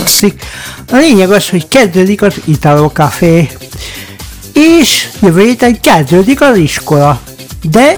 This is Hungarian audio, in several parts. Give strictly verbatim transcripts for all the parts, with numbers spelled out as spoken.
hangzik. A lényeg az, hogy kezdődik az Italo Café, és jövő héten kezdődik az iskola. De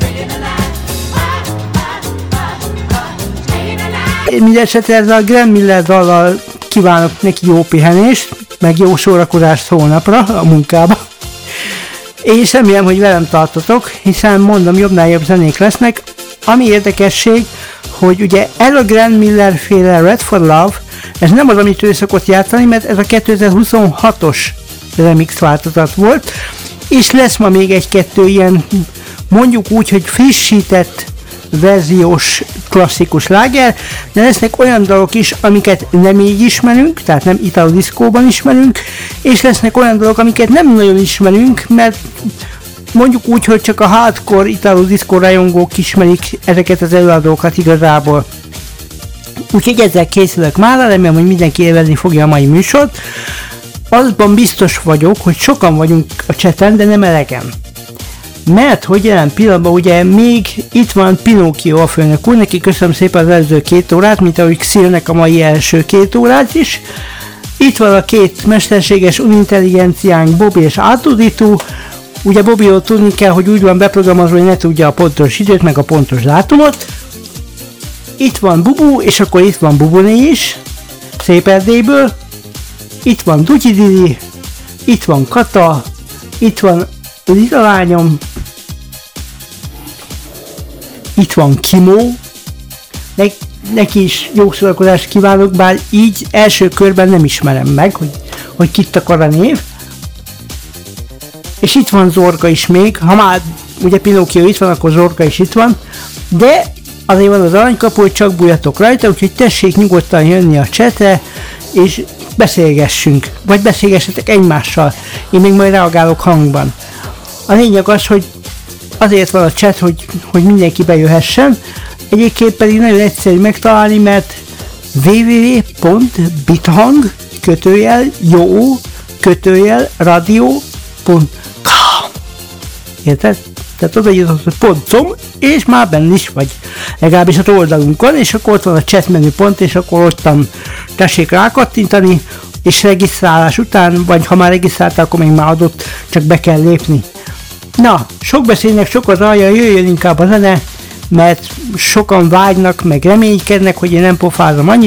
mindesetre ezzel a Glenn Miller dallal kívánok neki jó pihenést, meg jó szórakozást holnapra a munkába. És remélem, hogy velem tartotok, hiszen mondom, jobbnál jobb zenék lesznek. Ami érdekesség, hogy ugye ez a Glenn Miller féle Red for Love, ez nem az, amit ő szokott játszani, mert ez a kétezer-huszonhatos remix változat volt, és lesz ma még egy-kettő ilyen, mondjuk úgy, hogy frissített verziós klasszikus láger, de lesznek olyan dalok is, amiket nem így ismerünk, tehát nem Italo diszkóban ismerünk, és lesznek olyan dalok, amiket nem nagyon ismerünk, mert mondjuk úgy, hogy csak a hardcore Italo diszkó rajongók ismerik ezeket az előadókat igazából. Úgyhogy ezzel készülök már, remélem, hogy mindenki élvezni fogja a mai műsort. Azban biztos vagyok, hogy sokan vagyunk a chaten, de nem elegen. Mert hogy jelen pillanatban ugye még itt van Pinocchio a főnök úr, neki köszönöm szépen az előző két órát, mint ahogy Xilnek a mai első két órát is. Itt van a két mesterséges unintelligenciánk, Bobby és Artuditú. Ugye Bobbyról tudni kell, hogy úgy van beprogramozva, hogy ne tudja a pontos időt, meg a pontos dátumot. Itt van Bubu, és akkor itt van Bubuné is, Szép Erdélyből. Itt van Dutyi Didi, itt van Kata, itt van Lila lányom, itt van Kimó, ne, neki is jó szórakozást kívánok, bár így első körben nem ismerem meg, hogy, hogy kit akar a név. És itt van Zorga is még, ha már ugye Pinocchio itt van, akkor Zorga is itt van, de azért van az aranykapu, hogy csak bújjatok rajta, úgyhogy tessék nyugodtan jönni a chatre, és beszélgessünk, vagy beszélgessetek egymással, én még majd reagálok hangban. A lényeg az, hogy azért van a chat, hogy, hogy mindenki bejöhessen, egyébként pedig nagyon egyszerű megtalálni, mert www pont bithang kötőjel jó kötőjel radio pont com. Érted? Tehát oda írhatod, hogy pontcom, és már benne is vagy. Legalábbis az oldalunkon, és akkor ott van a chat menüpont, és akkor ottan tessék rákattintani, és regisztrálás után, vagy ha már regisztráltál, akkor még már adott, csak be kell lépni. Na, sok beszélnek, sok az alja, jöjjön inkább a zene, mert sokan vágynak, meg reménykednek, hogy én nem pofázom annyit.